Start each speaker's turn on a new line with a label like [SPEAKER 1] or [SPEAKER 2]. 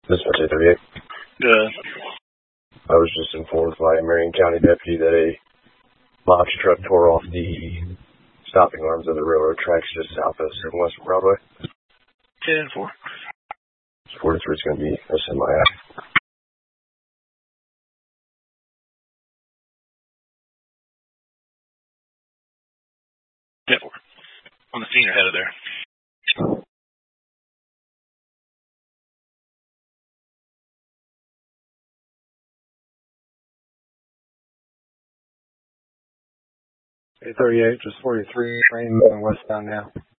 [SPEAKER 1] This was 838.
[SPEAKER 2] Good.
[SPEAKER 1] I was just informed by a Marion County deputy that a box truck tore off the stopping arms of the railroad tracks just south of 7 West Broadway.
[SPEAKER 2] 10-4.
[SPEAKER 1] 43 is going to be a semi-act.
[SPEAKER 2] Yeah, on the scene or headed there.
[SPEAKER 3] $838, just 43, train moving westbound now.